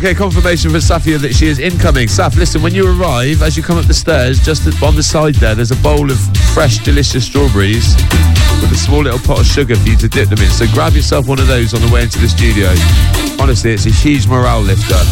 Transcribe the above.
Okay, confirmation for Safia that she is incoming. Saf, listen, when you arrive, as you come up the stairs, just on the side there's a bowl of fresh, delicious strawberries with a small little pot of sugar for you to dip them in. So grab yourself one of those on the way into the studio. Honestly, it's a huge morale lifter.